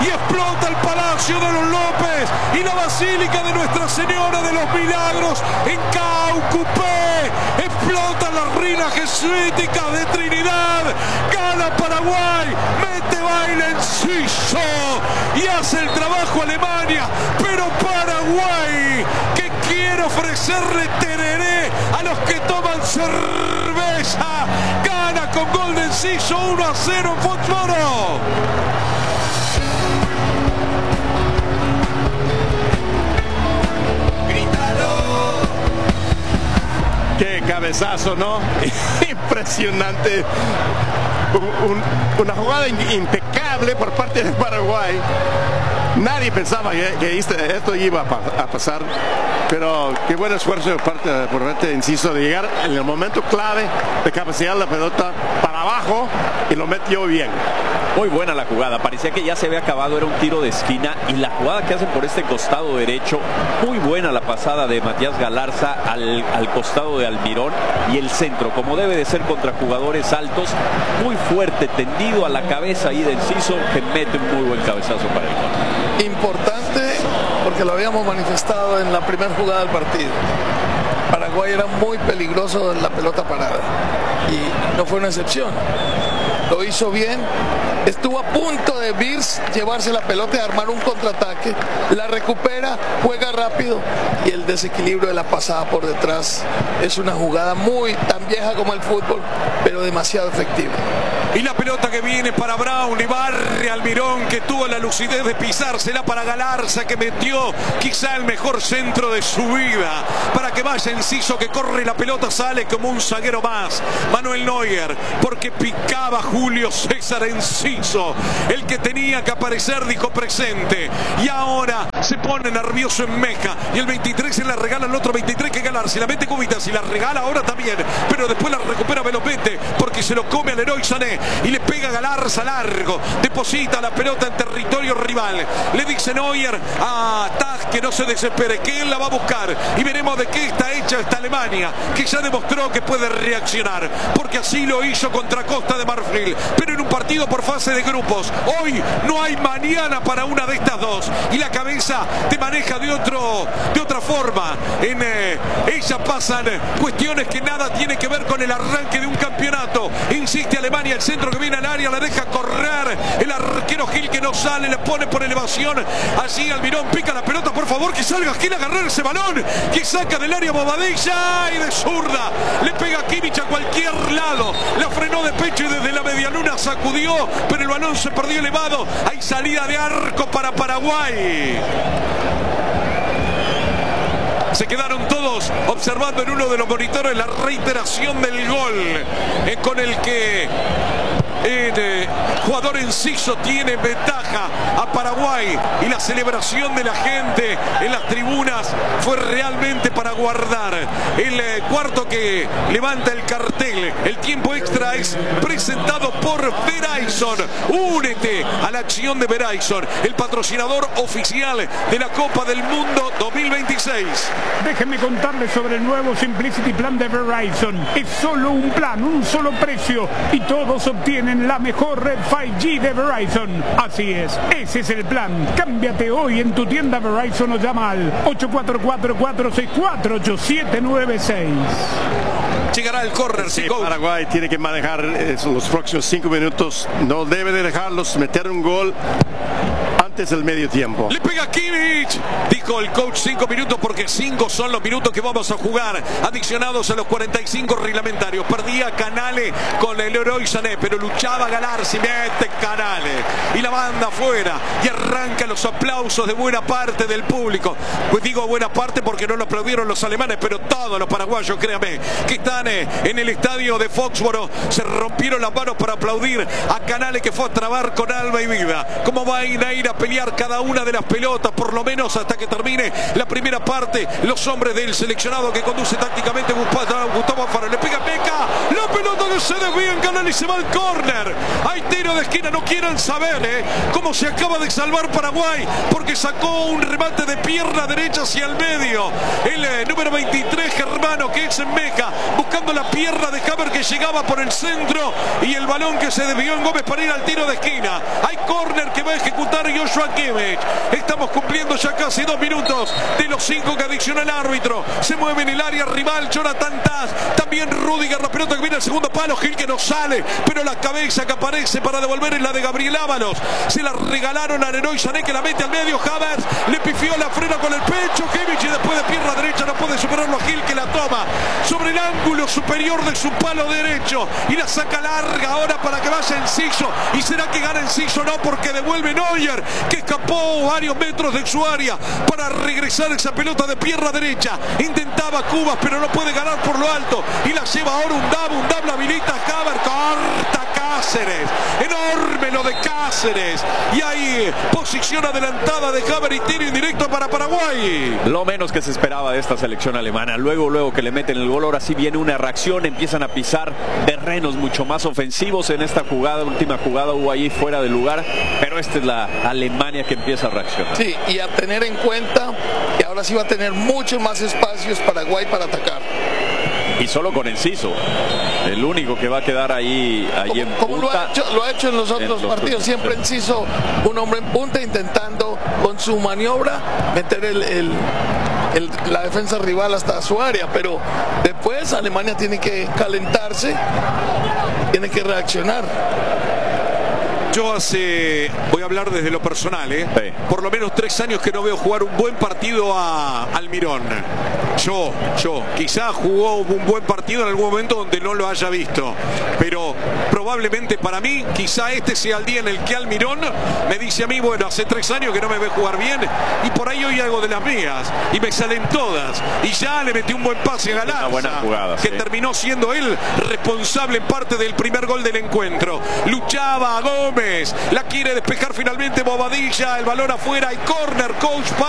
y explota el Palacio de los López y la Basílica de Nuestra Señora de los Milagros en Caucupé. Explotan las ruinas jesuíticas de Trinidad. Gana Paraguay, mete baile Enciso y hace el trabajo Alemania, pero Paraguay, que quiere ofrecerle tereré a los que toman cerveza, gana con gol de Enciso 1-0 en Foxboro. Qué cabezazo, ¿no? Impresionante. Una jugada impecable por parte de Paraguay. Nadie pensaba que esto iba a pasar, pero qué buen esfuerzo por parte de Enciso de llegar en el momento clave, de cabecear la pelota para abajo y lo metió bien. Muy buena la jugada, parecía que ya se había acabado, era un tiro de esquina, y la jugada que hacen por este costado derecho, muy buena la pasada de Matías Galarza al costado de Almirón, y el centro, como debe de ser contra jugadores altos, muy fuerte, tendido a la cabeza ahí de Enciso, que mete un muy buen cabezazo para el gol. Importante, porque lo habíamos manifestado en la primera jugada del partido. Paraguay era muy peligroso en la pelota parada y no fue una excepción. Lo hizo bien, estuvo a punto de Virs llevarse la pelota y armar un contraataque, la recupera, juega rápido y el desequilibrio de la pasada por detrás es una jugada muy tan vieja como el fútbol, pero demasiado efectiva. Y la pelota que viene para Brown y barre Almirón, que tuvo la lucidez de pisársela para Galarza, que metió quizá el mejor centro de su vida, para que vaya Enciso, que corre la pelota, sale como un zaguero más, Manuel Neuer, porque picaba Julio César Enciso, el que tenía que aparecer dijo presente, y ahora se pone nervioso en Meja, y el 23 se la regala al otro 23, que Galarza, y la mete Cubitas, y la regala ahora también, pero después la recupera Belopete, porque se lo come al Leroy Sané, y le pega a Galarza largo, deposita la pelota en territorio rival, le dice Neuer a Tag que no se desespere, que él la va a buscar, y veremos de qué está hecha esta Alemania, que ya demostró que puede reaccionar, porque así lo hizo contra Costa de Marfil, pero en un partido por fase de grupos. Hoy no hay mañana para una de estas dos, y la cabeza te maneja de otra forma. En ella pasan cuestiones que nada tiene que ver con el arranque de un campeonato. Insiste Alemania, el centro que viene al área, la deja correr el arquero Gil, que no sale, le pone por elevación, allí Almirón pica la pelota, por favor que salga Gil a agarrar ese balón, que saca del área Bobadilla, y de zurda le pega a Kimmich a cualquier lado, la frenó de pecho y desde la medialuna sacudió, pero el balón se perdió elevado. Hay salida de arco para Paraguay. Se quedaron todos observando en uno de los monitores la reiteración del gol, con el que el jugador Enciso tiene ventaja a Paraguay, y la celebración de la gente en las tribunas fue realmente para guardar. El cuarto que levanta el cartel, el tiempo extra, es presentado por Verizon. Únete a la acción de Verizon, el patrocinador oficial de la Copa del Mundo 2026. Déjenme contarles sobre el nuevo Simplicity Plan de Verizon. Es solo un plan, un solo precio, y todos obtienen la mejor red 5G de Verizon. Así es, ese es el plan. Cámbiate hoy en tu tienda Verizon o llama al 844-464-8796. Llegará el córner. Sí, Paraguay tiene que manejar los próximos 5 minutos. No debe de dejarlos meter un gol antes del medio tiempo. Le pega Kimmich, dijo el coach, 5 minutos, porque 5 son los minutos que vamos a jugar, adicionados a los 45 reglamentarios. Perdía Canale con el Leroy Sané, pero luchaba Galarza y mete Canale, y la banda afuera, y arrancan los aplausos de buena parte del público. Pues digo buena parte porque no lo aplaudieron los alemanes, pero todos los paraguayos, créanme, que están en el estadio de Foxboro, se rompieron las manos para aplaudir a Canale, que fue a trabar con alma y vida. ¿Cómo va a ir a pelear cada una de las pelotas, por lo menos hasta que termine la primera parte? Los hombres del seleccionado que conduce tácticamente Gustavo Alfaro, le pega Meca, la pelota que se desvía en Canal y se va al córner. Hay tiro de esquina. No quieran saber cómo se acaba de salvar Paraguay, porque sacó un remate de pierna derecha hacia el medio. El número 23, Germano, que es en Meca, buscando la pierna de Haber, que llegaba por el centro, y el balón que se desvió en Gómez para ir al tiro de esquina. Hay córner que va a ejecutar Joshua Kimmich. Estamos cumpliendo ya casi 2 minutos de los 5 que adiciona el árbitro. Se mueve en el área rival Jonathan Tah, también Rudiger, la pelota que viene al segundo palo, Gil que no sale, pero la cabeza que aparece para devolver es la de Gabriel Ábalos. Se la regalaron a Leroy Sané, que la mete al medio. Havertz le pifió, la frena con el pecho. Kimmich, y después de pierna derecha no puede superarlo a Gil, que la toma sobre el ángulo superior de su palo derecho y la saca larga ahora para que vaya Enciso. ¿Y será que gana Enciso? No, porque devuelve Neuer, que escapó varios metros de su área para regresar esa pelota de pierna derecha. Intentaba Cubas, pero no puede ganar por lo alto, y la lleva ahora Undab la habilita a Havertz, corta Cáceres, enorme lo de Cáceres, y hay posición adelantada de Havertz y tiro indirecto para Paraguay. Lo menos que se esperaba de esta selección alemana. Luego que le meten el gol, ahora sí viene una reacción, empiezan a pisar terrenos mucho más ofensivos en esta jugada. Última jugada hubo ahí fuera de lugar, pero esta es la Alemania que empieza a reaccionar. Sí, y a tener en cuenta que ahora sí va a tener muchos más espacios Paraguay para atacar. Y solo con Enciso, el único que va a quedar ahí en como punta. lo ha hecho en los otros partidos, siempre Enciso, un hombre en punta, intentando con su maniobra meter la defensa rival hasta su área, pero después Alemania tiene que calentarse, tiene que reaccionar. Yo voy a hablar desde lo personal, Sí. Por lo menos 3 años que no veo jugar un buen partido a Almirón. Yo, quizá jugó un buen partido en algún momento donde no lo haya visto, pero probablemente para mí, quizá este sea el día en el que Almirón me dice a mí, bueno, hace 3 años que no me ve jugar bien, y por ahí hoy hago de las mías, y me salen todas, y ya le metí un buen pase a Galarza, una buena jugada, que sí. Terminó siendo él responsable en parte del primer gol del encuentro. Luchaba a Gómez, la quiere despejar finalmente Bobadilla, el balón afuera, y córner, coach.